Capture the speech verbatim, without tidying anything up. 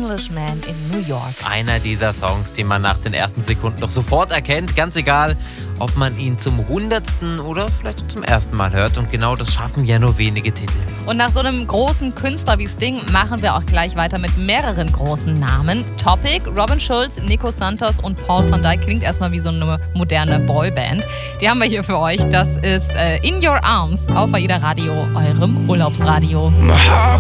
Englishman in New York. Einer dieser Songs, die man nach den ersten Sekunden doch sofort erkennt. Ganz egal, ob man ihn zum hundertsten oder vielleicht zum ersten Mal hört. Und genau das schaffen ja nur wenige Titel. Und nach so einem großen Künstler wie Sting machen wir auch gleich weiter mit mehreren großen Namen. Topic, Robin Schulz, Nico Santos und Paul van Dyk. Klingt erstmal wie so eine moderne Boyband. Die haben wir hier für euch. Das ist äh, In Your Arms auf AIDA Radio, eurem Urlaubsradio.